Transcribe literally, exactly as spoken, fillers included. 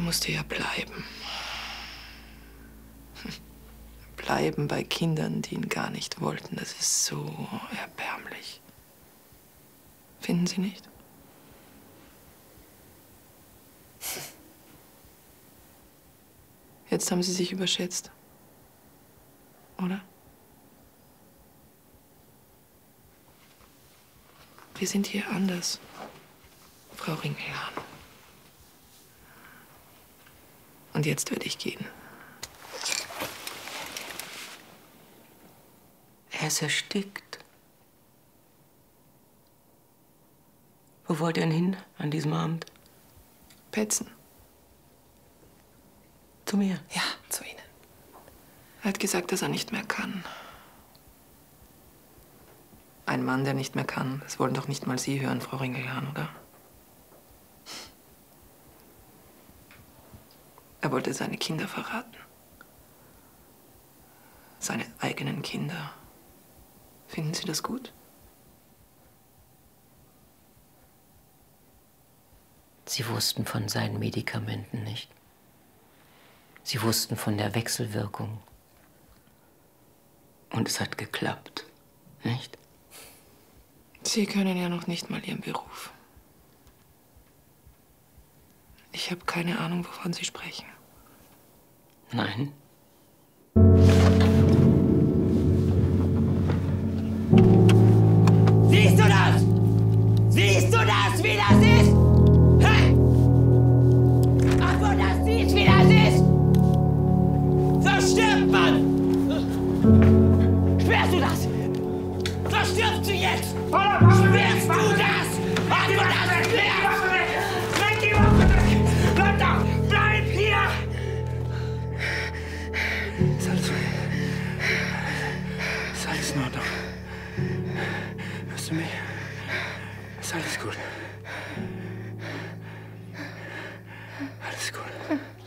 musste ja bleiben. Bleiben bei Kindern, die ihn gar nicht wollten. Das ist so erbärmlich. Finden Sie nicht? Jetzt haben Sie sich überschätzt. Oder? Wir sind hier anders, Frau Ringelhahn. Und jetzt werde ich gehen. Er ist erstickt. Wo wollt ihr denn hin an diesem Abend? Petzen. Zu mir? Ja, zu Ihnen. Er hat gesagt, dass er nicht mehr kann. Ein Mann, der nicht mehr kann, das wollen doch nicht mal Sie hören, Frau Ringelhahn, oder? Er wollte seine Kinder verraten. Seine eigenen Kinder. Finden Sie das gut? Sie wussten von seinen Medikamenten nicht. Sie wussten von der Wechselwirkung. Und es hat geklappt, nicht? Sie können ja noch nicht mal Ihren Beruf. Ich habe keine Ahnung, wovon Sie sprechen. Nein. Siehst du das? Siehst du das, wie das ist? Hä? Ach, wo das siehst, wie das ist? So stirbt man! Spürst du das? So stirbst du jetzt! Spürst du das? Ach, wo das spürst? Leg die Waffe weg! Bleib da! Bleib hier! Ist alles okay? Ist alles in Ordnung? Hörst du mich? Ist alles gut? Alles gut.